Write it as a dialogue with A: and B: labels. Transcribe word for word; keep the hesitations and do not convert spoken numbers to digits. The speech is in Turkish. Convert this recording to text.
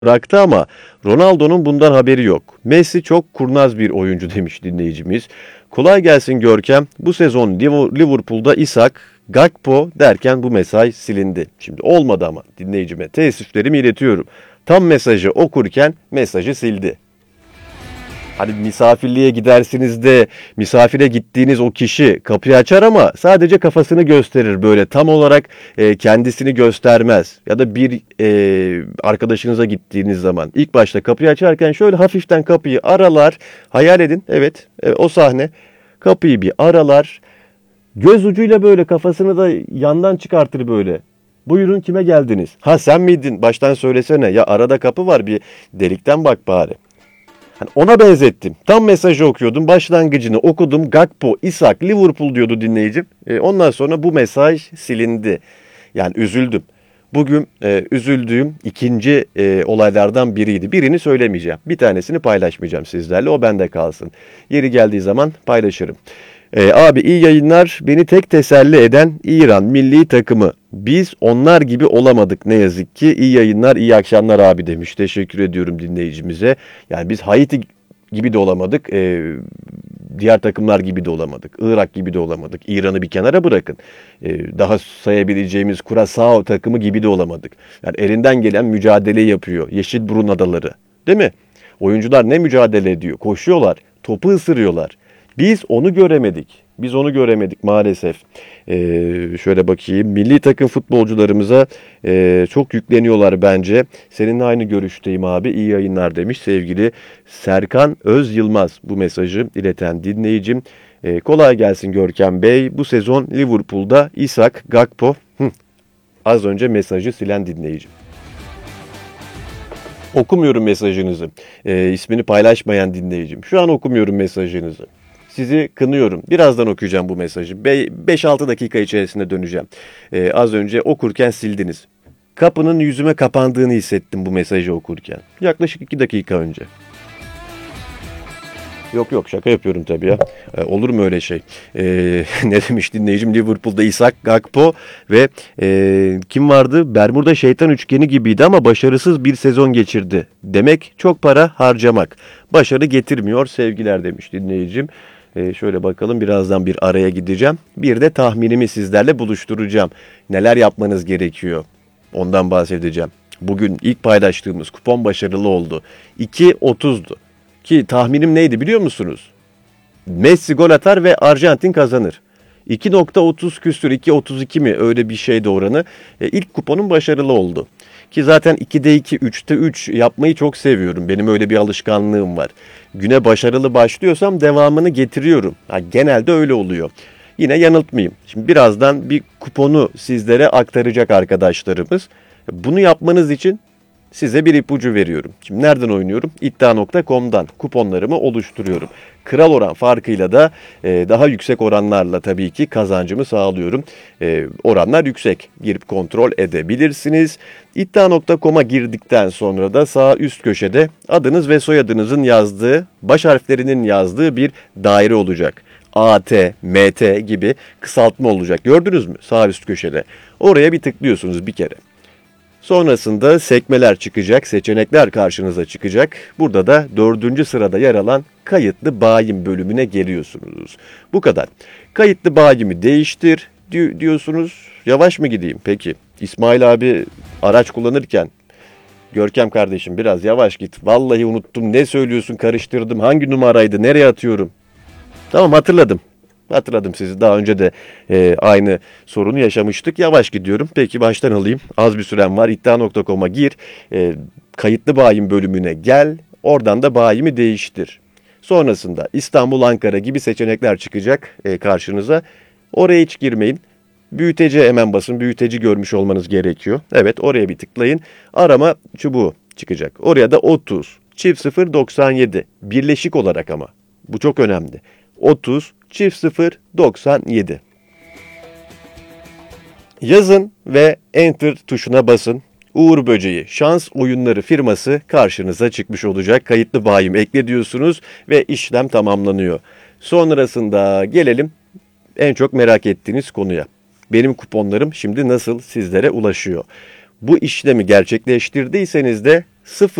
A: bıraktı ama Ronaldo'nun bundan haberi yok. Messi çok kurnaz bir oyuncu demiş dinleyicimiz. Kolay gelsin Görkem. Bu sezon Liverpool'da Isak, Gakpo derken bu mesaj silindi. Şimdi olmadı ama dinleyicime teessüflerimi iletiyorum. Tam mesajı okurken mesajı sildi. Hani misafirliğe gidersiniz de misafire gittiğiniz o kişi kapıyı açar ama sadece kafasını gösterir böyle tam olarak e, kendisini göstermez. Ya da bir e, arkadaşınıza gittiğiniz zaman ilk başta kapıyı açarken şöyle hafiften kapıyı aralar. Hayal edin, evet, e, o sahne, kapıyı bir aralar. Göz ucuyla böyle kafasını da yandan çıkartır böyle. Buyurun, kime geldiniz? Ha, sen miydin? Baştan söylesene. Ya arada kapı var, bir delikten bak bari. Hani ona benzettim. Tam mesajı okuyordum. Başlangıcını okudum. Gakpo, Isak, Liverpool diyordu dinleyicim. E, ondan sonra bu mesaj silindi. Yani üzüldüm. Bugün e, üzüldüğüm ikinci e, olaylardan biriydi. Birini söylemeyeceğim. Bir tanesini paylaşmayacağım sizlerle. O bende kalsın. Yeri geldiği zaman paylaşırım. E, abi iyi yayınlar. Beni tek teselli eden İran milli takımı. Biz onlar gibi olamadık ne yazık ki. İyi yayınlar, iyi akşamlar abi demiş. Teşekkür ediyorum dinleyicimize. Yani biz Haiti gibi de olamadık. E, diğer takımlar gibi de olamadık. Irak gibi de olamadık. İran'ı bir kenara bırakın. E, daha sayabileceğimiz Curaçao takımı gibi de olamadık. Yani elinden gelen mücadeleyi yapıyor. Yeşilburun adaları. Değil mi? Oyuncular ne mücadele ediyor? Koşuyorlar. Topu ısırıyorlar. Biz onu göremedik. Biz onu göremedik maalesef. Ee, şöyle bakayım. Milli takım futbolcularımıza e, çok yükleniyorlar bence. Seninle aynı görüşteyim abi. İyi yayınlar demiş sevgili Serkan Öz Yılmaz. Bu mesajı ileten dinleyicim. Ee, kolay gelsin Görkem Bey. Bu sezon Liverpool'da Isak, Gakpo. Hı, az önce mesajı silen dinleyicim. Okumuyorum mesajınızı. Ee, ismini paylaşmayan dinleyicim. Şu an okumuyorum mesajınızı. Sizi kınıyorum. Birazdan okuyacağım bu mesajı. beş altı dakika içerisinde döneceğim. Ee, az önce okurken sildiniz. Kapının yüzüme kapandığını hissettim bu mesajı okurken. Yaklaşık iki dakika önce. Yok yok, şaka yapıyorum tabii ya. Ee, olur mu öyle şey? Ee, ne demiş dinleyicim? Liverpool'da Isak, Gakpo ve e, kim vardı? Bermuda şeytan üçgeni gibiydi ama başarısız bir sezon geçirdi. Demek çok para harcamak. Başarı getirmiyor sevgiler demiş dinleyicim. Ee, şöyle bakalım, birazdan bir araya gideceğim. Bir de tahminimi sizlerle buluşturacağım. Neler yapmanız gerekiyor? Ondan bahsedeceğim. Bugün ilk paylaştığımız kupon başarılı oldu. iki otuzdu. Ki tahminim neydi biliyor musunuz? Messi gol atar ve Arjantin kazanır. iki nokta otuz küsür, iki otuz iki mi öyle bir şeydi oranı. E, ilk kuponum başarılı oldu. Ki zaten ikide iki, üçte üç yapmayı çok seviyorum. Benim öyle bir alışkanlığım var. Güne başarılı başlıyorsam devamını getiriyorum. Ha, genelde öyle oluyor. Yine yanıltmayayım. Şimdi birazdan bir kuponu sizlere aktaracak arkadaşlarımız. Bunu yapmanız için size bir ipucu veriyorum. Şimdi nereden oynuyorum? iddia nokta com'dan kuponlarımı oluşturuyorum. Kral oran farkıyla da e, daha yüksek oranlarla tabii ki kazancımı sağlıyorum. E, oranlar yüksek. Girip kontrol edebilirsiniz. iddia nokta com'a girdikten sonra da sağ üst köşede adınız ve soyadınızın yazdığı, baş harflerinin yazdığı bir daire olacak. A T, M T gibi kısaltma olacak. Gördünüz mü? Sağ üst köşede. Oraya bir tıklıyorsunuz bir kere. Sonrasında sekmeler çıkacak, seçenekler karşınıza çıkacak. Burada da dördüncü sırada yer alan kayıtlı bayim bölümüne geliyorsunuz. Bu kadar. Kayıtlı bayimi değiştir diyorsunuz. Yavaş mı gideyim? Peki. İsmail abi araç kullanırken, Görkem kardeşim biraz yavaş git. Vallahi unuttum. Ne söylüyorsun? Karıştırdım. Hangi numaraydı? Nereye atıyorum? Tamam, hatırladım. Hatırladım sizi. Daha önce de e, aynı sorunu yaşamıştık. Yavaş gidiyorum. Peki baştan alayım. Az bir sürem var. iddia nokta com'a gir. E, kayıtlı bayim bölümüne gel. Oradan da bayimi değiştir. Sonrasında İstanbul, Ankara gibi seçenekler çıkacak e, karşınıza. Oraya hiç girmeyin. Büyüteci hemen basın. Büyüteci görmüş olmanız gerekiyor. Evet, oraya bir tıklayın. Arama çubuğu çıkacak. Oraya da otuz çift sıfır doksan yedi. Birleşik olarak ama. Bu çok önemli. otuz çift sıfır doksan yedi. Yazın ve Enter tuşuna basın. Uğur Böceği Şans Oyunları firması karşınıza çıkmış olacak. Kayıtlı bayim ekle diyorsunuz ve işlem tamamlanıyor. Sonrasında gelelim en çok merak ettiğiniz konuya. Benim kuponlarım şimdi nasıl sizlere ulaşıyor? Bu işlemi gerçekleştirdiyseniz de sıfır